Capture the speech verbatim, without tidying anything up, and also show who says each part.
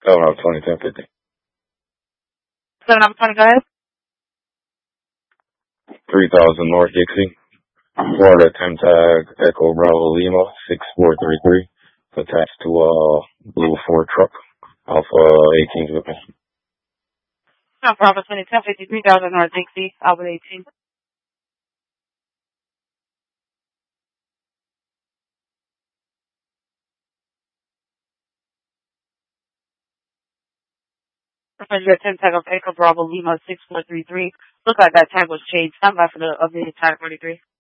Speaker 1: seven off twenty, ten fifty.
Speaker 2: seven off twenty, go ahead.
Speaker 1: three thousand North Dixie. Florida ten tag Echo Bravo Lima six four three three. Attached to a blue Ford truck. Alpha eighteen with me.
Speaker 2: No problem, twenty, ten fifty, three thousand North Dixie, Alpha eighteen. You got ten tag of Echo Bravo Lima six four three three. Looks like that tag was changed. Stand by for the updated tag forty-three.